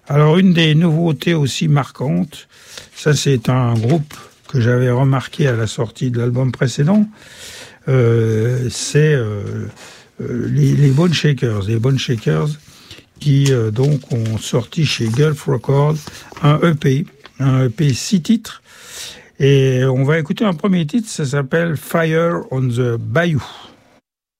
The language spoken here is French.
Alors, une des nouveautés aussi marquantes, ça c'est un groupe que j'avais remarqué à la sortie de l'album précédent, c'est les Bone Shakers. Les Bone Shakers qui donc ont sorti chez Gulf Records un EP 6 titres. Et on va écouter un premier titre, ça s'appelle Fire on the Bayou.